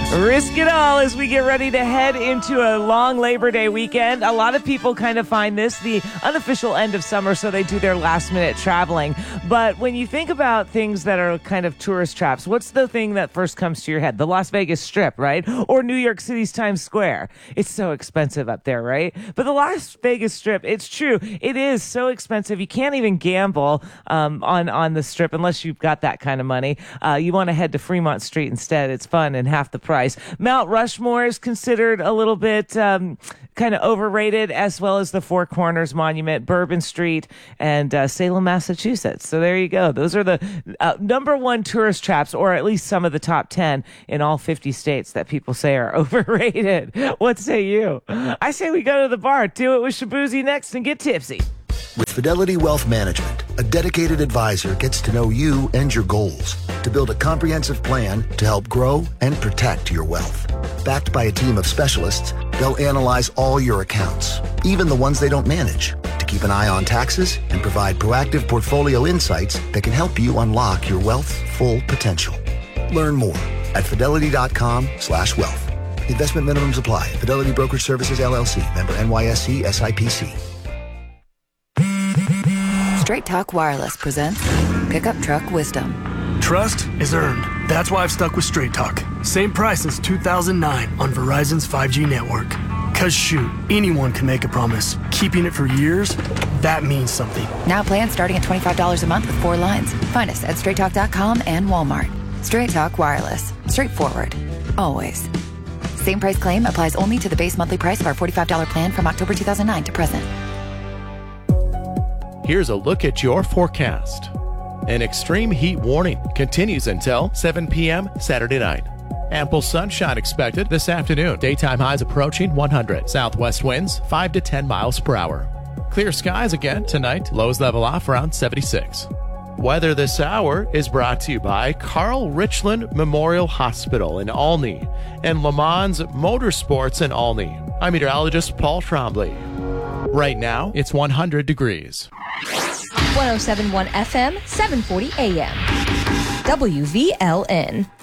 Risk it all as we get ready to head into a long Labor Day weekend. A lot of people kind of find this the unofficial end of summer, so they do their last-minute traveling. But when you think about things that are kind of tourist traps, what's the thing that first comes to your head? The Las Vegas Strip, right? Or New York City's Times Square. It's so expensive up there, right? But the Las Vegas Strip, it's true. It is so expensive. You can't even gamble on the Strip unless you've got that kind of money. You want to head to Fremont Street instead. It's fun and half the price. Mount Rushmore is considered a little bit kind of overrated, as well as the Four Corners Monument, Bourbon Street, and Salem, Massachusetts. So there you go. Those are the number one tourist traps, or at least some of the top 10 in all 50 states that people say are overrated. What say you? I say we go to the bar, do it with Shabuzi next, and get tipsy. With Fidelity Wealth Management, a dedicated advisor gets to know you and your goals to build a comprehensive plan to help grow and protect your wealth. Backed by a team of specialists, they'll analyze all your accounts, even the ones they don't manage, to keep an eye on taxes and provide proactive portfolio insights that can help you unlock your wealth's full potential. Learn more at fidelity.com/wealth. Investment minimums apply. Fidelity Brokerage Services, LLC. Member NYSE SIPC. Straight Talk Wireless presents Pickup Truck Wisdom. Trust is earned. That's why I've stuck with Straight Talk. Same price since 2009 on Verizon's 5G network. Cause shoot, anyone can make a promise. Keeping it for years, that means something. Now plans starting at $25 a month with 4 lines. Find us at straighttalk.com and Walmart. Straight Talk Wireless. Straightforward. Always. Same price claim applies only to the base monthly price of our $45 plan from October 2009 to present. Here's a look at your forecast. An extreme heat warning continues until 7 p.m. Saturday night. Ample sunshine expected this afternoon. Daytime highs approaching 100. Southwest winds 5 to 10 miles per hour. Clear skies again tonight. Lows level off around 76. Weather this hour is brought to you by Carl Richland Memorial Hospital in Olney and Le Mans Motorsports in Olney. I'm meteorologist Paul Trombley. Right now, it's 100 degrees. 107.1 FM, 740 AM. WVLN.